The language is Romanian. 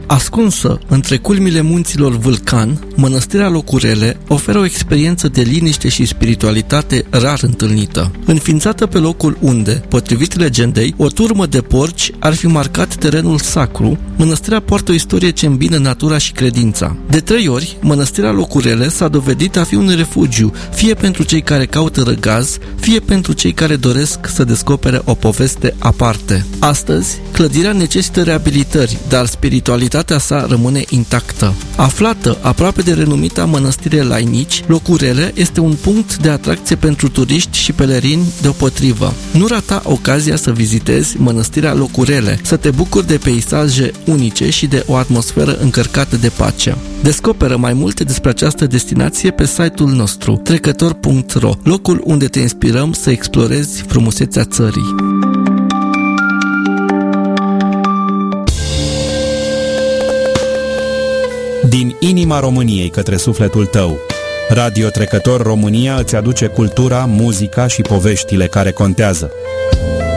Ascunsă între culmile munților Vâlcan, Mănăstirea Locurele oferă o experiență de liniște și spiritualitate rar întâlnită. Înființată pe locul unde, potrivit legendei, o turmă de porci ar fi marcat terenul sacru, mănăstirea poartă o istorie ce îmbină natura și credința. De 3 ori, Mănăstirea Locurele s-a dovedit a fi un refugiu, fie pentru cei care caută răgaz, fie pentru cei care doresc să descopere o poveste aparte. Astăzi, clădirea necesită reabilitări, dar spiritualitatea sa rămâne intactă. Aflată aproape de renumita mănăstire Lainici, Locurele este un punct de atracție pentru turiști și pelerini deopotrivă. Nu rata ocazia să vizitezi Mănăstirea Locurele, să te bucuri de peisaje unice și de o atmosferă încărcată de pace. Descoperă mai multe despre această destinație pe site-ul nostru trecător.ro, locul unde te inspirăm să explorezi frumusețea țării. Din inima României către sufletul tău, Radio Trecător România îți aduce cultura, muzica și poveștile care contează.